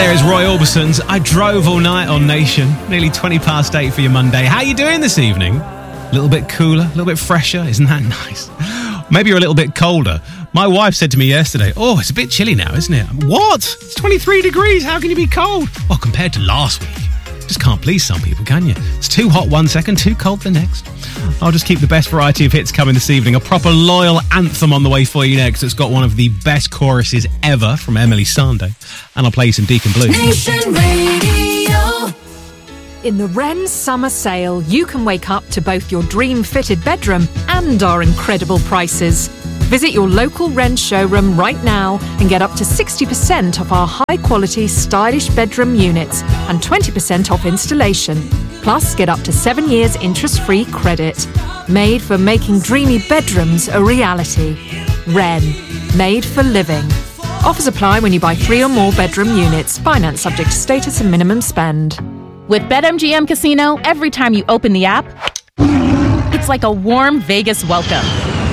There is Roy Orbison's I Drove All Night on Nation. Nearly 20 past 8 for your Monday. How are you doing this evening? A little bit cooler, a little bit fresher. Isn't that nice? Maybe you're a little bit colder. My wife said to me yesterday, oh, it's a bit chilly now, isn't it? What? It's 23 degrees. How can you be cold? Well, compared to last week. Just can't please some people, can you? It's too hot one second, too cold the next. I'll just keep the best variety of hits coming this evening. A proper loyal anthem on the way for you next. It's got one of the best choruses ever from Emily Sandé. And I'll play you some Deacon Blue. Nation Radio. In the Wren Summer Sale, you can wake up to both your dream-fitted bedroom and our incredible prices. Visit your local Wren showroom right now and get up to 60% off our high-quality, stylish bedroom units and 20% off installation. Plus, get up to 7 years interest-free credit. Made for making dreamy bedrooms a reality. Wren. Made for living. Offers apply when you buy 3 or more bedroom units. Finance subject to status and minimum spend. With BetMGM Casino, every time you open the app, it's like a warm Vegas welcome.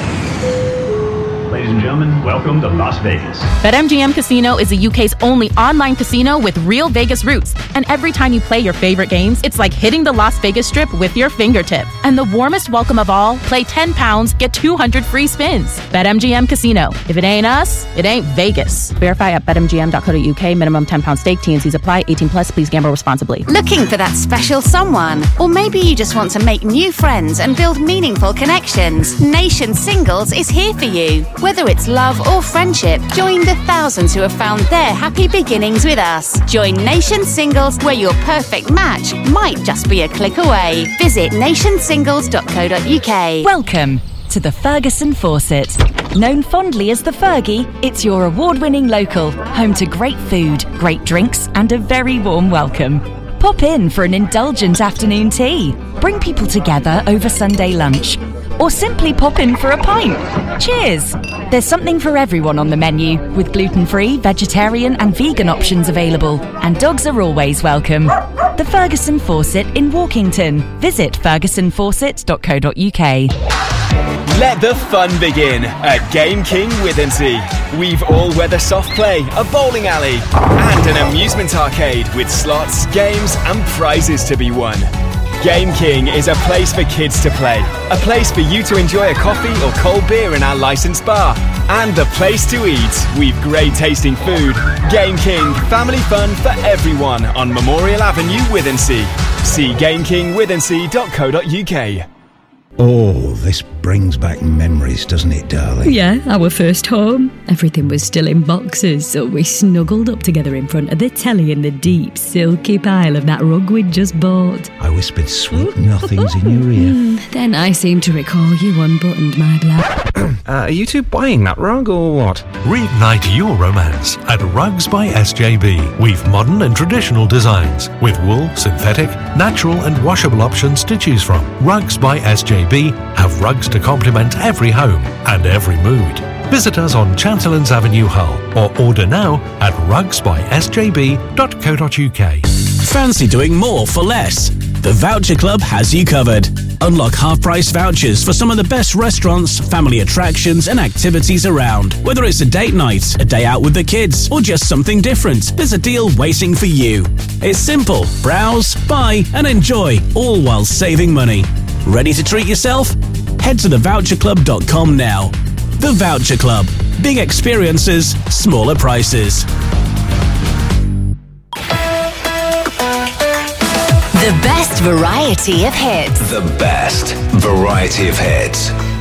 Ladies and gentlemen, welcome to Las Vegas. BetMGM Casino is the UK's only online casino with real Vegas roots. And every time you play your favorite games, it's like hitting the Las Vegas Strip with your fingertip. And the warmest welcome of all, play £10, get 200 free spins. BetMGM Casino. If it ain't us, it ain't Vegas. Verify at betmgm.co.uk. Minimum £10 stake. T&Cs apply. 18 plus. Please gamble responsibly. Looking for that special someone? Or maybe you just want to make new friends and build meaningful connections. Nation Singles is here for you. Whether it's love or friendship, join the thousands who have found their happy beginnings with us. Join Nation Singles, where your perfect match might just be a click away. Visit nationsingles.co.uk. Welcome to the Ferguson Fawcett. Known fondly as the Fergie, it's your award-winning local, home to great food, great drinks, and a very warm welcome. Pop in for an indulgent afternoon tea. Bring people together over Sunday lunch. Or simply pop in for a pint. Cheers! There's something for everyone on the menu, with gluten-free, vegetarian and vegan options available. And dogs are always welcome. The Ferguson Fawcett in Walkington. Visit fergusonfawcett.co.uk. Let the fun begin at Game King Withensea. We've all-weather soft play, a bowling alley, and an amusement arcade with slots, games and prizes to be won. Game King is a place for kids to play, a place for you to enjoy a coffee or cold beer in our licensed bar, and the place to eat. We've great tasting food. Game King, family fun for everyone on Memorial Avenue, Withensea. See gamekingwithensea.co.uk. Oh, this brings back memories, doesn't it, darling? Yeah, our first home. Everything was still in boxes, so we snuggled up together in front of the telly in the deep, silky pile of that rug we'd just bought. I whispered sweet nothings in your ear. Then I seem to recall you unbuttoned my blouse. Are you two buying that rug or what? Reignite your romance at Rugs by SJB. We've modern and traditional designs with wool, synthetic, natural and washable options to choose from. Rugs by SJB have rugs to complement every home and every mood. Visit us on Chancellors Avenue, Hull, or order now at rugsbysjb.co.uk. Fancy doing more for less? The Voucher Club has you covered. Unlock half-price vouchers for some of the best restaurants, family attractions and activities around. Whether it's a date night, a day out with the kids, or just something different, there's a deal waiting for you. It's simple. Browse, buy and enjoy, all while saving money. Ready to treat yourself? Head to thevoucherclub.com now. The Voucher Club. Big experiences, smaller prices. The best variety of hits. The best variety of hits.